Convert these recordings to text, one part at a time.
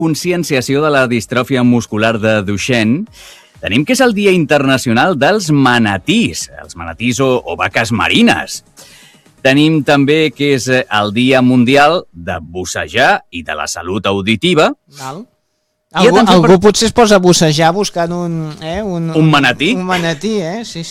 conscienciació de la distròfia muscular de Duchenne, tenim que és el Dia Internacional dels Manatís, els manatís o vaques marines. Tenim també que és el Dia Mundial de bussejar i de la salut auditiva. Val. Algú potser es posa a bussejar buscant un manatí. Un manatí, sí.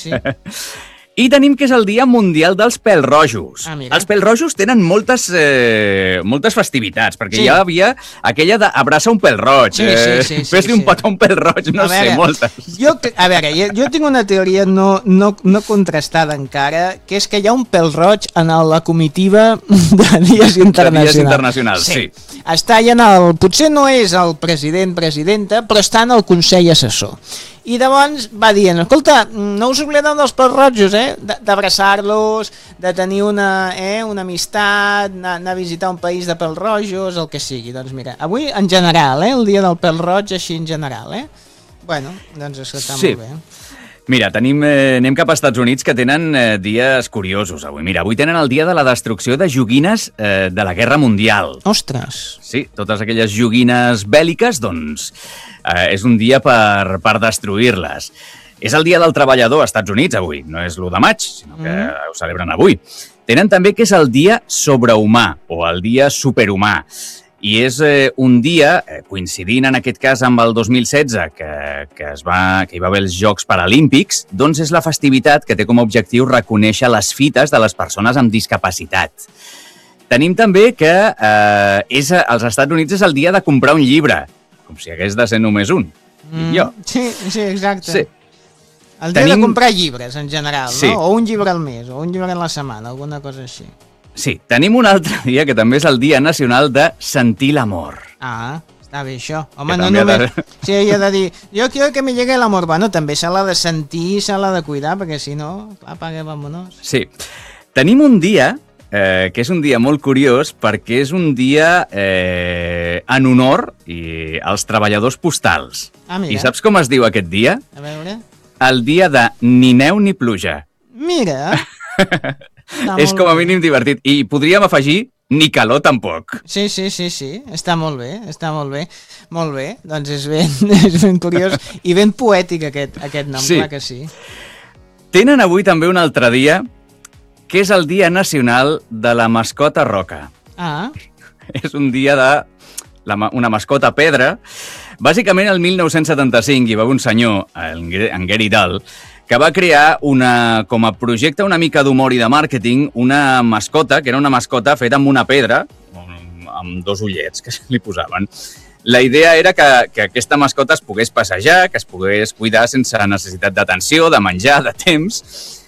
I tenim que és el Dia Mundial dels Pèl-rojos. Els pèl-rojos tenen moltes festivitats, perquè ja havia aquella d'abraça un pèl-roig, fes-li un petó a un pèl-roig, moltes. Jo tinc una teoria no contrastada encara, que és que hi ha un pèl-roig en la comitiva de Dies Internacionals. Sí. Està allà potser no és el presidenta, però està en el Consell Assessor. I llavors va dient, escolta, no us oblideu dels pèl-rojos, d'abraçar-los, de tenir una amistat, anar a visitar un país de pèl-rojos, el que sigui. Doncs mira, avui en general, el dia del pèl-roig així en general, Bueno, doncs això està molt bé. Mira, anem cap als Estats Units, que tenen dies curiosos avui. Mira, avui tenen el dia de la destrucció de joguines de la Guerra Mundial. Ostres! Sí, totes aquelles joguines bèl·liques, doncs, és un dia per destruir-les. És el dia del treballador als Estats Units avui, no és l'1 de maig, sinó que ho celebren avui. Tenen també que és el dia sobrehumà, o el dia superhumà. I és un dia, coincidint en aquest cas amb el 2016, que hi va haver els Jocs Paralímpics, doncs és la festivitat que té com a objectiu reconèixer les fites de les persones amb discapacitat. Tenim també que als Estats Units és el dia de comprar un llibre, com si hagués de ser només un. Sí, exacte. Sí. El dia de comprar llibres, en general, no? O un llibre al mes, o un llibre a la setmana, alguna cosa així. Sí, tenim un altre dia que també és el Dia Nacional de Sentir l'Amor. Està bé això. Home, no només... Sí, ella ha de dir, jo quiero que me llegue l'amor. Bueno, també se l'ha de sentir, se l'ha de cuidar, perquè si no, apaga, vámonos. Sí. Tenim un dia, que és un dia molt curiós, perquè és un dia en honor als treballadors postals. I saps com es diu aquest dia? A veure... El dia de ni neu ni pluja. Mira... És com a mínim divertit. I podríem afegir ni calor tampoc. Sí. Està molt bé. Molt bé. Doncs és ben curiós i ben poètic aquest nom, clar que sí. Tenen avui també un altre dia, que és el Dia Nacional de la Mascota Roca. És un dia una mascota pedra. Bàsicament, el 1975 hi va haver un senyor, en Gary Dahl, que va crear com a projecte una mica d'humor i de màrqueting, una mascota, que era una mascota feta amb una pedra, amb 2 ullets que li posaven. La idea era que aquesta mascota es pogués passejar, que es pogués cuidar sense necessitat d'atenció, de menjar, de temps,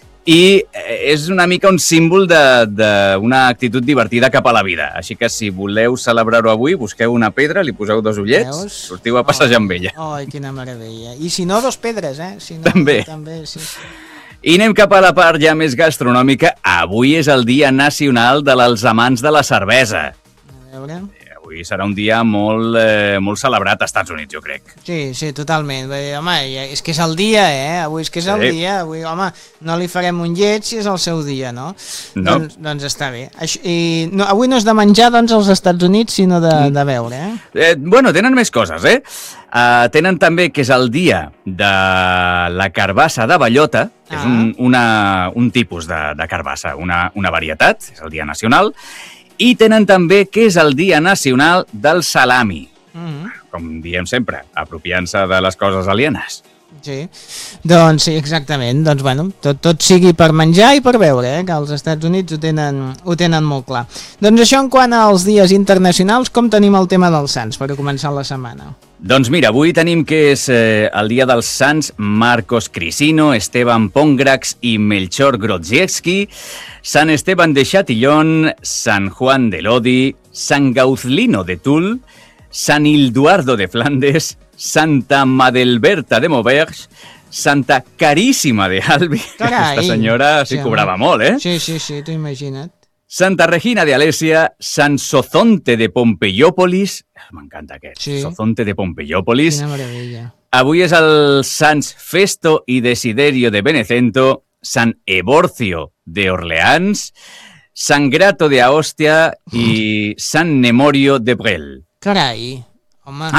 i és una mica un símbol d'una actitud divertida cap a la vida. Així que si voleu celebrar-ho avui, busqueu una pedra, li poseu 2 ullets, sortiu a passejar amb ella. Ai, quina meravella. I si no, 2 pedres, Si no, també, sí. I anem cap a la part ja més gastronòmica. Avui és el Dia Nacional dels Amants de la Cervesa. A veure... Avui serà un dia molt celebrat als Estats Units, jo crec. Sí, totalment. Home, és que és el dia, Avui és que és el dia. Avui, home, no li farem un llet si és el seu dia, no? No. Doncs està bé. Avui no és de menjar, doncs, als Estats Units, sinó de beure, Bueno, tenen més coses, Tenen també que és el dia de la carbassa de bellota, que és un tipus de carbassa, una varietat, és el dia nacional. I tenen també que és el Dia Nacional del Salami. Com diem sempre, apropiant-se de les coses alienes. Sí, doncs sí, exactament. Doncs bueno, tot sigui per menjar i per beure, que als Estats Units ho tenen molt clar. Doncs això en quant als dies internacionals, com tenim el tema dels sants per començar la setmana? Doncs mira, avui tenim que és el dia dels sants Marcos Crisino, Esteban Pongrax i Melchor Grodziewski, Sant Esteban de Chatillon, Sant Juan de Lodi, Sant Gaucelino de Toul, Sant Ilduardo de Flandes, Santa Madelberta de Maubeuge, Santa Caríssima de Albi. Carai! Aquesta senyora sí cobrava molt, Sí, t'ho imagina't. Santa Regina de Alessia, Sant Sozonte de Pompeiòpolis, m'encanta aquest, Sozonte de Pompeiòpolis. Quina meravella. Avui és el Sants Festo i Desiderio de Benecento, Sant Evorcio de Orleans, Sant Grato de Aostia i Sant Nemorio de Brel. Carai, home.